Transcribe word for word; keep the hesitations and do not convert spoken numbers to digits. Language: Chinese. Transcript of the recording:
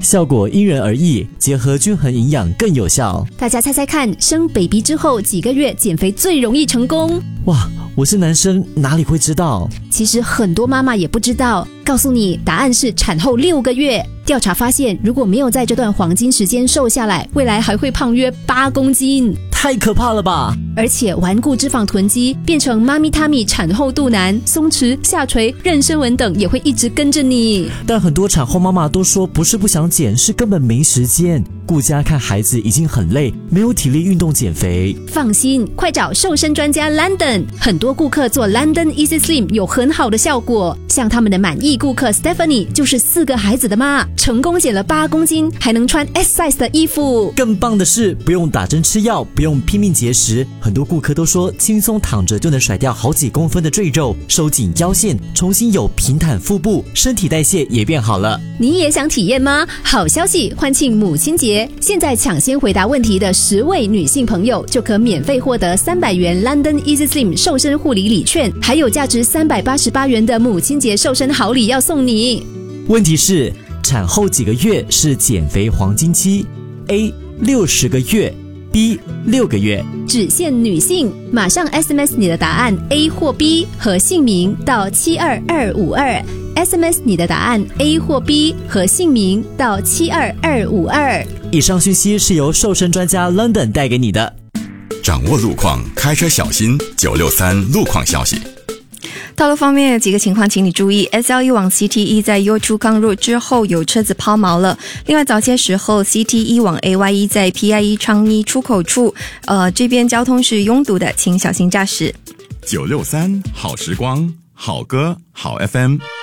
效果因人而异，结合均衡营养更有效。 大家猜猜看，生 baby 之后几个月减肥最容易成功？ 哇，我是男生，哪里会知道？ 其实很多妈妈也不知道。告诉你，答案是产后六个月。调查发现，如果没有在这段黄金时间瘦下来，未来还会胖约八公斤。 太可怕了吧！ 而且顽固脂肪囤积，变成妈咪他咪产后肚腩、松弛、下垂、妊娠纹等也会一直跟着你。 但很多产后妈妈都说，不是不想减，是根本没时间。顾家看孩子已经很累，没有体力运动减肥。 放心，快找瘦身专家 London。很多顾客做 London Easy Slim 有很好的效果，像他们的满意顾客 Stephanie 就是四个孩子的妈，成功减了八公斤，还能穿 S size 的衣服。 更棒的是，不用打针吃药，不用拼命节食，很多顾客都说轻松躺着就能甩掉好几公分的赘肉，收紧腰线，重新有平坦腹部，身体代谢也变好了。 你也想体验吗？好消息，欢庆母亲节，现在抢先回答问题的十位女性朋友就可免费获得三百元 London Easy Slim 瘦身护理礼券，还有价值三百八十八元的母亲节瘦身好礼要送你。 问题是，产后几个月是减肥黄金期 ？A. 六十个月 B. 六个月。 只限女性，马上 S M S 你的答案 A 或 B 和姓名到七二二五二 S M S 你的答案 A 或 B 和姓名到七二二五二。 以上讯息是由瘦身专家 London 带给你的。 掌握路况，开车小心。九六三路况消息。 道路方面有几个情况请你注意。 S L E 往 C T E 在 Yio Chu Kang Road 之后有车子抛锚了。另外早些时候 C T E 往 A Y E 在 P I E 昌一出口处呃，这边交通是拥堵的，请小心驾驶。 九六三好时光，好歌好 F M。